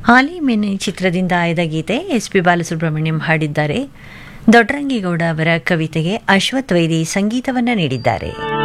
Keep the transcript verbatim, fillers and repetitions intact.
ಆಲಿಮೆನೆ ಚಿತ್ರದಿಂದ ಆಯ್ದ ಗೀತೆ S P Balasubrahmanyam ಹಾಡಿದ್ದಾರೆ. ದೊಡ್ಡರಂಗೇಗೌಡ ಅವರ ಕವಿತೆಗೆ ಅಶ್ವಥ್ ವೈದಿ ಸಂಗೀತವನ್ನು ನೀಡಿದ್ದಾರೆ.